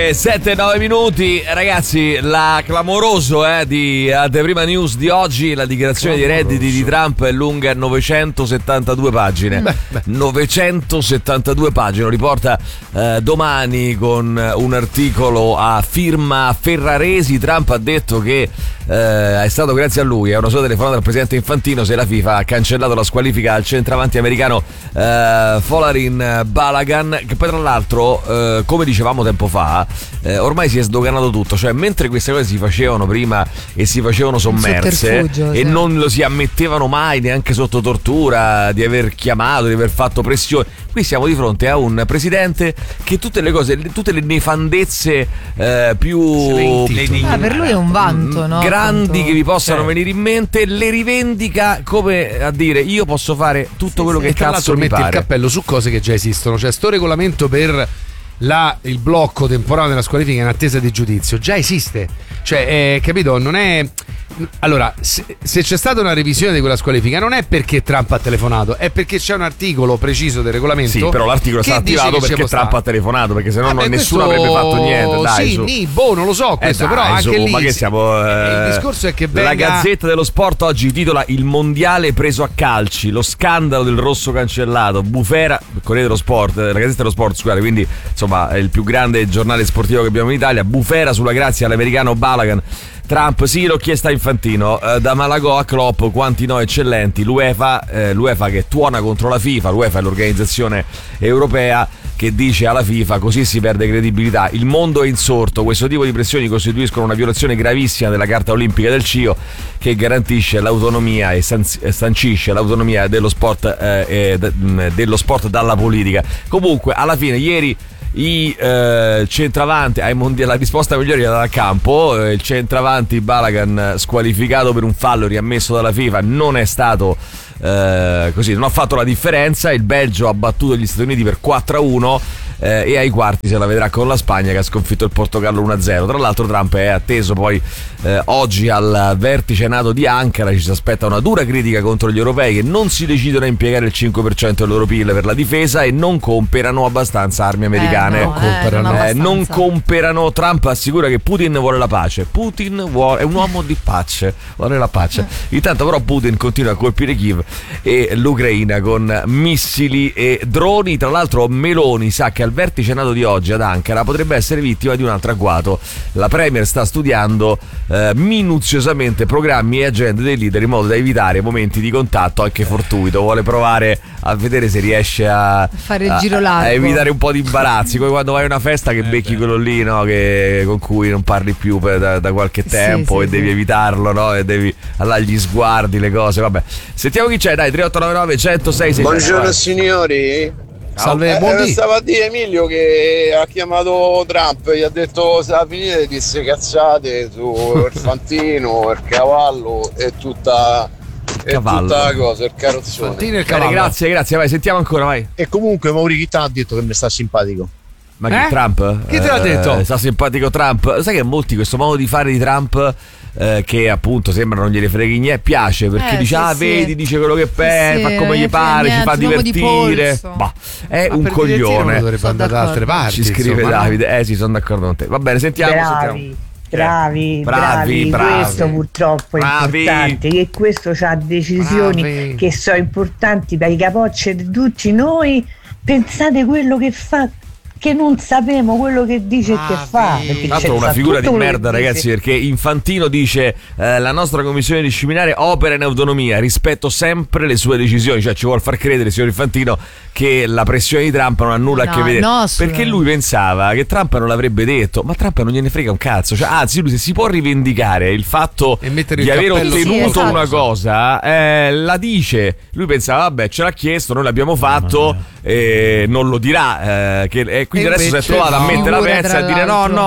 e 7-9 minuti, ragazzi. La clamoroso di The Prima News di oggi, la dichiarazione dei redditi di Trump è lunga 972 pagine. 972 pagine, lo riporta Domani con un articolo a firma Ferraresi. Trump ha detto che è stato grazie a lui, a una sua telefonata al presidente Infantino, se la FIFA ha cancellato la squalifica al centravanti americano Folarin Balagan, che poi tra l'altro come dicevamo tempo fa ormai si è sdoganato tutto, cioè mentre queste cose si facevano prima e si facevano sommerse e non lo si ammettevano mai neanche sotto tortura di aver chiamato, di aver fatto pressione, qui siamo di fronte a un presidente che tutte le cose, tutte le nefandezze più per lui è un vanto, no? Grandi che vi possano venire in mente, le rivendica come a dire: io posso fare tutto quello che cazzo mi pare. Metti il cappello su cose che già esistono, cioè sto regolamento per il blocco temporale della squalifica in attesa di giudizio già esiste, cioè capito, non è. Allora, se c'è stata una revisione di quella squalifica non è perché Trump ha telefonato, è perché c'è un articolo preciso del regolamento. Sì, però l'articolo è stato attivato perché Trump ha telefonato, perché sennò nessuno avrebbe fatto niente. Dai, non lo so questo, però anche lì. Ma che siamo? Il discorso è che la Gazzetta dello Sport oggi titola: il mondiale preso a calci, lo scandalo del rosso cancellato. Bufera, Corriere dello Sport, la Gazzetta dello Sport, scusate, quindi insomma è il più grande giornale sportivo che abbiamo in Italia. Bufera sulla grazia all'americano Balagan. Trump, sì, l'ho chiesta a Infantino, da Malagò a Klopp, quanti no eccellenti. L'UEFA che tuona contro la FIFA, l'UEFA è l'organizzazione europea che dice alla FIFA: così si perde credibilità, il mondo è insorto, questo tipo di pressioni costituiscono una violazione gravissima della Carta Olimpica del CIO, che garantisce l'autonomia e sancisce l'autonomia dello sport dalla politica. Comunque alla fine ieri i centravanti ai mondiali, la risposta migliore è dal campo. Il centravanti Balagan, squalificato per un fallo riammesso dalla FIFA, non è stato così, non ha fatto la differenza. Il Belgio ha battuto gli Stati Uniti per 4-1 e ai quarti se la vedrà con la Spagna, che ha sconfitto il Portogallo 1-0. Tra l'altro Trump è atteso poi oggi al vertice NATO di Ankara. Ci si aspetta una dura critica contro gli europei che non si decidono a impiegare il 5% del loro PIL per la difesa e non comprano abbastanza armi americane. Non comprano. Trump assicura che Putin vuole la pace. Putin è un uomo di pace, vuole la pace. Intanto però Putin continua a colpire Kiev e l'Ucraina con missili e droni. Tra l'altro Meloni sa che al vertice NATO di oggi ad Ankara potrebbe essere vittima di un altro agguato. La Premier sta studiando minuziosamente programmi e agende dei leader in modo da evitare momenti di contatto anche fortuito. Vuole provare a vedere se riesce a fare il giro largo, a evitare un po' di imbarazzi, come quando vai a una festa che becchi quello lì, no, con cui non parli più da qualche tempo, e devi evitarlo, no, e devi allora gli sguardi, le cose. Vabbè, sentiamo chi c'è, dai. 3899 106 6. Buongiorno signori. Salve, buondì. Stava a dire Emilio che ha chiamato Trump, gli ha detto se la finite, disse cazzate su Infantino, il cavallo e tutta la cosa, il carrozzone. Il cavallo. Grazie, vai, sentiamo ancora, vai. E comunque Mauri Chità ha detto che mi sta simpatico. Ma che Trump? Chi te l'ha detto? Sta simpatico Trump. Sai che a molti questo modo di fare di Trump, che appunto sembra non gliene freghi niente, piace, perché dice vedi, dice quello che pensa, fa come gli pare, ci fa divertire. Bah, è un coglione. Dovrebbe andare da altre parti, ci scrive Davide. Sì, sono d'accordo con te. Va bene, sentiamo. Bravi. Questo purtroppo è importante, che questo ha decisioni che sono importanti per i capocce di tutti noi. Pensate quello che fa, che non sappiamo quello che dice e che fa. Tra l'altro una figura di merda, ragazzi, perché Infantino dice la nostra commissione disciplinare opera in autonomia, rispetto sempre le sue decisioni. Cioè ci vuol far credere, signor Infantino, che la pressione di Trump non ha nulla a che vedere, perché lui pensava che Trump non l'avrebbe detto, ma Trump non gliene frega un cazzo, cioè, anzi lui se si può rivendicare il fatto di aver ottenuto una cosa, la dice. Lui pensava vabbè, ce l'ha chiesto, noi l'abbiamo fatto, non lo dirà, quindi adesso si è trovato a mettere la pezza e a dire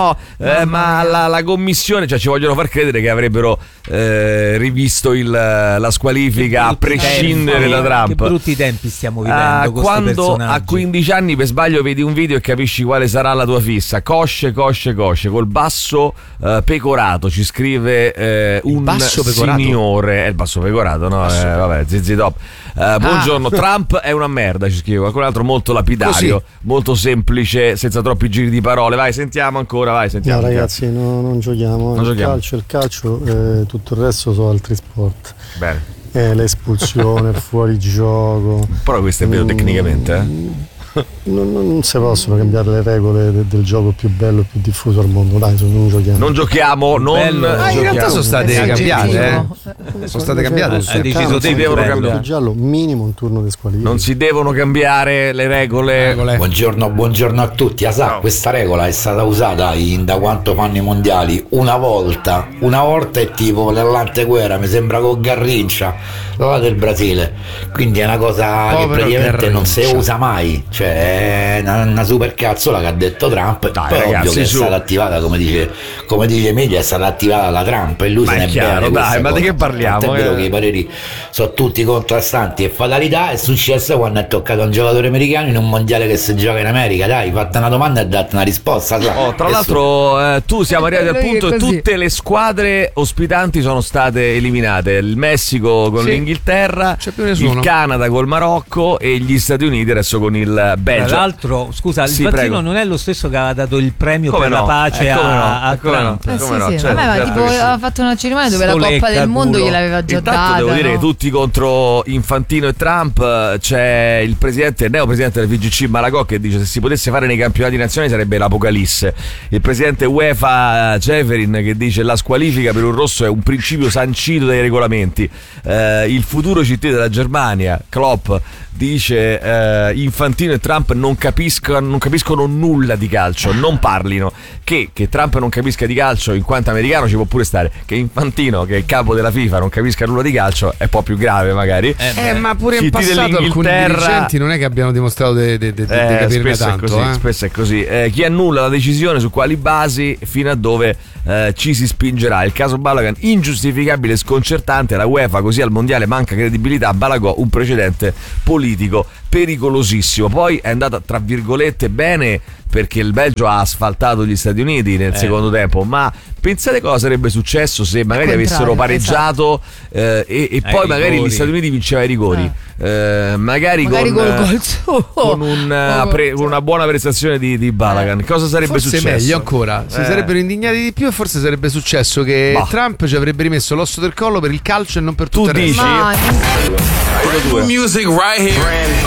ma la commissione, cioè ci vogliono far credere che avrebbero rivisto la squalifica a prescindere da Trump. Che brutti tempi stiamo vivendo con quando a 15 anni per sbaglio vedi un video e capisci quale sarà la tua fissa. Cosce col basso pecorato, ci scrive un signore. È il basso pecorato, no? Vabbè, zizi top. Buongiorno, Trump è una merda, ci scrive qualcun altro molto lapidario, molto semplice dice senza troppi giri di parole. Vai, sentiamo ancora, vai, sentiamo. No, ragazzi, non giochiamo. Non giochiamo. Il calcio, tutto il resto sono altri sport. Bene. L'espulsione, il fuorigioco. Però questo è vero tecnicamente, Non si possono cambiare le regole del gioco più bello e più diffuso al mondo. Dai, non giochiamo. Non giochiamo, in realtà sono state cambiate. Sono state cambiate. Hai deciso te, devono cambiare. Giallo, minimo un turno di squalifica. Non si devono cambiare le regole. Buongiorno a tutti. Questa regola è stata usata da quanto fanno i mondiali una volta è tipo l'Anteguerra, mi sembra con Garrincia, là del Brasile. Quindi è una cosa che praticamente Garrincia non si usa mai. Cioè è una super cazzola che ha detto Trump. Dai, poi ragazzi, ovvio che è stata attivata, come dice Media, è stata attivata da Trump e lui ma se ne è chiaro, dai, ma di che parliamo? È vero che i pareri sono tutti contrastanti e fatalità. È successo quando è toccato a un giocatore americano in un mondiale che si gioca in America. Dai, fatta una domanda e date una risposta. Tra l'altro tu siamo arrivati al punto che tutte le squadre ospitanti sono state eliminate. Il Messico con l'Inghilterra, il Canada col Marocco e gli Stati Uniti adesso con il Belgio. Tra l'altro, scusa, il Infantino non è lo stesso che aveva dato il premio per la pace a Trump. Aveva fatto una cerimonia dove la Coppa del Mondo gliel'aveva già data. Devo dire che tutti contro Infantino e Trump. C'è il neopresidente del VGC Malagò che dice se si potesse fare nei campionati nazionali sarebbe l'apocalisse. Il presidente UEFA Ceferin che dice la squalifica per un rosso è un principio sancito dai regolamenti. Il futuro CT della Germania, Klopp, dice Infantino e Trump non capiscono nulla di calcio, non parlino. Che Trump non capisca di calcio in quanto americano ci può pure stare, che Infantino, che è il capo della FIFA, non capisca nulla di calcio è un po' più grave magari. Ma pure in passato alcuni dirigenti non è che abbiano dimostrato di capirne tanto. Spesso è così. Chi annulla la decisione su quali basi fino a dove ci si spingerà. Il caso Balagan ingiustificabile e sconcertante, la UEFA così al mondiale manca credibilità, Balagò un precedente politico pericolosissimo. Poi è andata tra virgolette bene perché il Belgio ha asfaltato gli Stati Uniti nel secondo tempo, ma pensate cosa sarebbe successo se magari avessero pareggiato e poi magari gli Stati Uniti vinceva i rigori, magari con una buona prestazione di Balagan. Cosa sarebbe forse successo? Meglio ancora, si sarebbero indignati di più e forse sarebbe successo che Trump ci avrebbe rimesso l'osso del collo per il calcio e non per tutto il resto. Tu dici? Music right here.